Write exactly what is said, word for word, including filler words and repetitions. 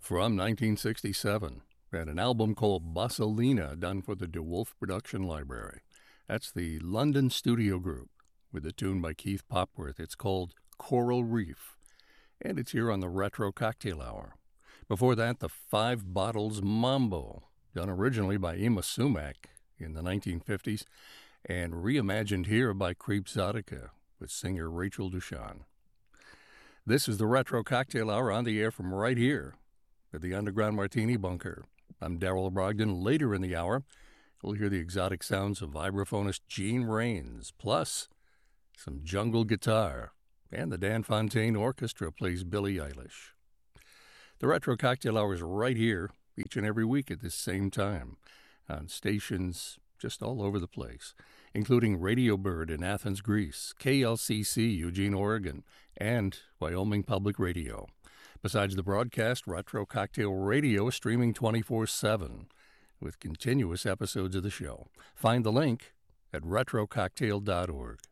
from nineteen sixty-seven, and an album called Bassolina done for the DeWolf Production Library. That's the London Studio Group with a tune by Keith Popworth. It's called Coral Reef, and it's here on the Retro Cocktail Hour. Before that, the Five Bottles Mambo, done originally by Ima Sumac in the nineteen fifties, and reimagined here by Creepzotica with singer Rachel Dushan. This is the Retro Cocktail Hour, on the air from right here at the Underground Martini Bunker. I'm Darrell Brogdon. Later in the hour, we'll hear the exotic sounds of vibraphonist Gene Rains, plus some jungle guitar, and the Dan Fontaine Orchestra plays Billie Eilish. The Retro Cocktail Hour is right here each and every week at this same time on stations just all over the place, including Radio Bird in Athens, Greece, K L C C, Eugene, Oregon, and Wyoming Public Radio. Besides the broadcast, Retro Cocktail Radio is streaming twenty-four seven with continuous episodes of the show. Find the link at retro cocktail dot org.